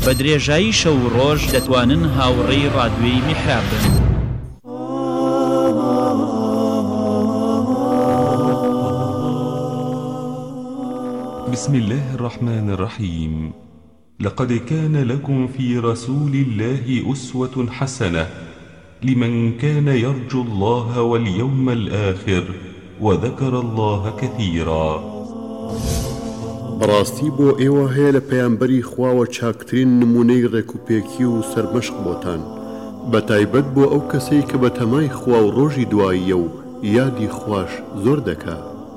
بە درێژایی شەو و ڕۆژ دەتوانن هاوڕێی ڕادیۆی میحراب بن. بسم الله الرحمن الرحيم. لقد كان لكم في رسول الله أسوة حسنة لمن كان يرجو الله واليوم الآخر وذكر الله كثيرا. ڕاستی بۆ ئێوە هەیە لە پەیامبەری خواوە چاکترین نمونەی ڕێکوپێکی و سەرمەشق بۆتان، بە تایبەت بۆ ئەو کەسەی کە بە تەمای خوا و ڕۆژی دواییە و یادی خوش زۆر دەکات.